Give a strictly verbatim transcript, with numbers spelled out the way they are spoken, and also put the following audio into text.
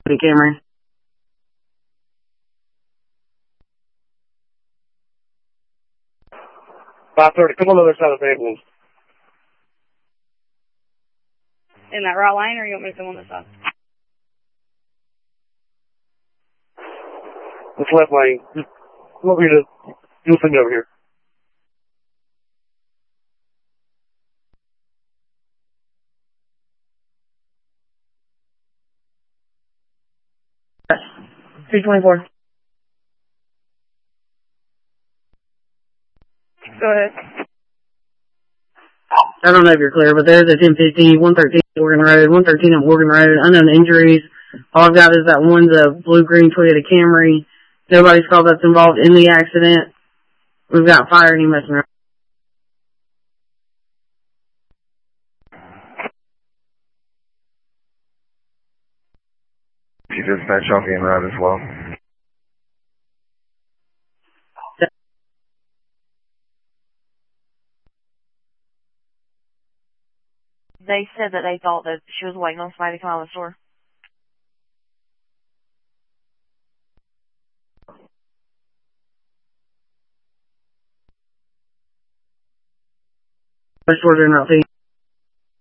The Camry. five thirty, come on the other side of the table. In that right lane, or you want me to come on this side? This left lane. Just come over here to, you'll see me over here. two twenty-four. Go ahead. I don't know if you're clear, but there's a ten fifty, one thirteen Morgan Road, one thirteen on Morgan Road, unknown injuries. All I've got is that one's a blue-green Toyota Camry. Nobody's called that's involved in the accident. We've got fire and he messing around. She dispatch off in route as well. They said that they thought that she was waiting on somebody to come out of the store. First order in route